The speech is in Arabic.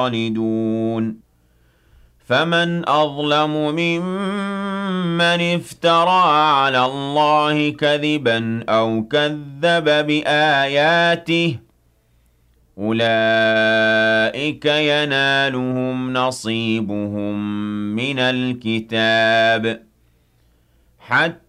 خالدون فمن أظلم ممن افترى على الله كذبا أو كذب بآياته أولئك ينالهم نصيبهم من الكتاب حتى